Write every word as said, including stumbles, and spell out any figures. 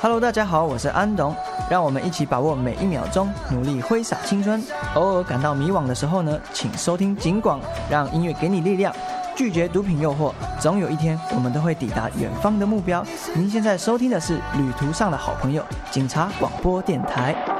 Hello， 大家好，我是安董，让我们一起把握每一秒钟，努力挥洒青春。偶尔感到迷惘的时候呢，请收听警广，让音乐给你力量，拒绝毒品诱惑，总有一天我们都会抵达远方的目标。您现在收听的是旅途上的好朋友警察广播电台。